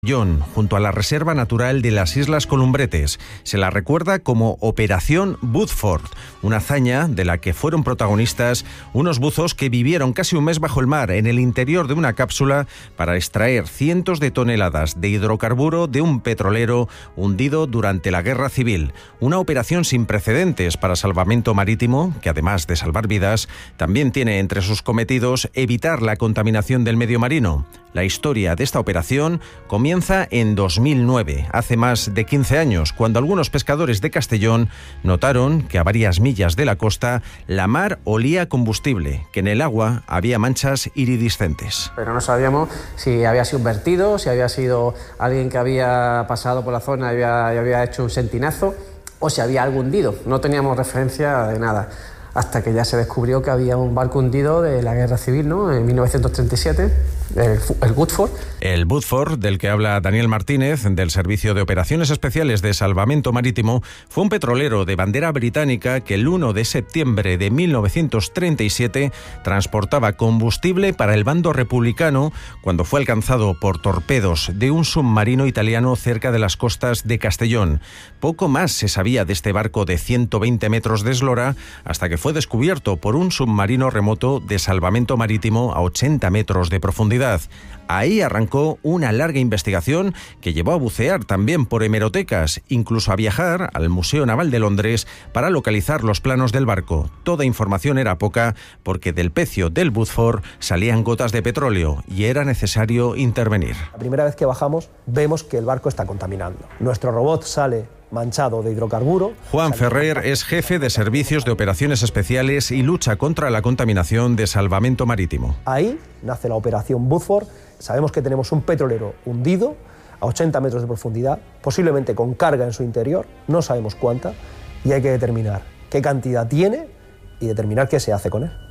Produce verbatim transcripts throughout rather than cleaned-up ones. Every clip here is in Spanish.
junto a la Reserva Natural de las Islas Columbretes. Se la recuerda como Operación Woodford, una hazaña de la que fueron protagonistas unos buzos que vivieron casi un mes bajo el mar en el interior de una cápsula para extraer cientos de toneladas de hidrocarburo de un petrolero hundido durante la Guerra Civil. Una operación sin precedentes para salvamento marítimo, que además de salvar vidas, también tiene entre sus cometidos evitar la contaminación del medio marino. La historia de esta operación comienza en dos mil nueve, hace más de quince años, cuando algunos pescadores de Castellón notaron que a varias millas de la costa la mar olía a combustible, que en el agua había manchas iridiscentes. Pero no sabíamos si había sido un vertido, si había sido alguien que había pasado por la zona y había, había hecho un sentinazo, o si había algo hundido. No teníamos referencia de nada, hasta que ya se descubrió que había un barco hundido de la Guerra Civil, ¿no?, en mil novecientos treinta y siete, el, el Woodford. El Woodford, del que habla Daniel Martínez, del Servicio de Operaciones Especiales de Salvamento Marítimo, fue un petrolero de bandera británica que el primero de septiembre de mil novecientos treinta y siete transportaba combustible para el bando republicano cuando fue alcanzado por torpedos de un submarino italiano cerca de las costas de Castellón. Poco más se sabía de este barco de ciento veinte metros de eslora hasta que fue descubierto por un submarino remoto de salvamento marítimo a ochenta metros de profundidad. Ahí arrancó una larga investigación que llevó a bucear también por hemerotecas, incluso a viajar al Museo Naval de Londres para localizar los planos del barco. Toda información era poca porque del pecio del Woodford salían gotas de petróleo y era necesario intervenir. La primera vez que bajamos vemos que el barco está contaminando. Nuestro robot sale manchado de hidrocarburo. Juan Ferrer es jefe de Servicios de Operaciones Especiales y lucha contra la contaminación de salvamento marítimo. Ahí nace la Operación Woodford. Sabemos que tenemos un petrolero hundido a ochenta metros de profundidad, posiblemente con carga en su interior, no sabemos cuánta, y hay que determinar qué cantidad tiene y determinar qué se hace con él.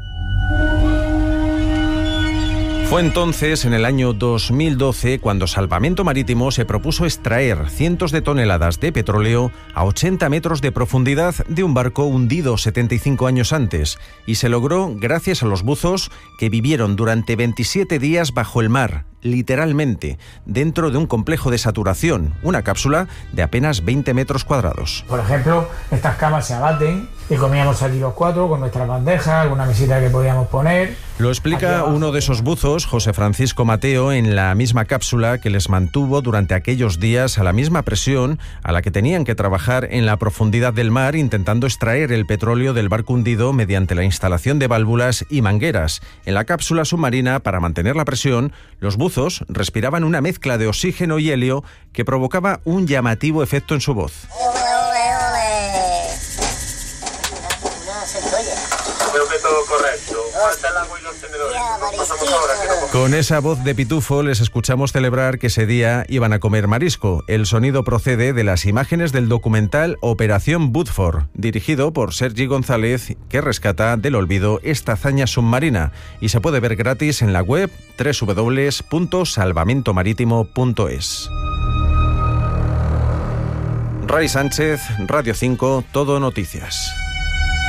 Fue entonces, en el año dos mil doce, cuando Salvamento Marítimo se propuso extraer cientos de toneladas de petróleo a ochenta metros de profundidad de un barco hundido setenta y cinco años antes, y se logró gracias a los buzos que vivieron durante veintisiete días bajo el mar, literalmente, dentro de un complejo de saturación, una cápsula de apenas veinte metros cuadrados. Por ejemplo, estas camas se abaten y comíamos allí los cuatro con nuestras bandejas, alguna mesita que podíamos poner. Lo explica uno de esos buzos, José Francisco Mateo, en la misma cápsula que les mantuvo durante aquellos días a la misma presión a la que tenían que trabajar en la profundidad del mar, intentando extraer el petróleo del barco hundido mediante la instalación de válvulas y mangueras. En la cápsula submarina, para mantener la presión, los buzos respiraban una mezcla de oxígeno y helio que provocaba un llamativo efecto en su voz. Creo que todo correcto. Falta el agua y los tenedores. Pasamos ahora, que no... Con esa voz de pitufo les escuchamos celebrar que ese día iban a comer marisco. El sonido procede de las imágenes del documental Operación Woodford, dirigido por Sergi González, que rescata del olvido esta hazaña submarina, y se puede ver gratis en la web doble u doble u doble u punto salvamento marítimo punto es. Ray Sánchez, Radio cinco, Todo Noticias.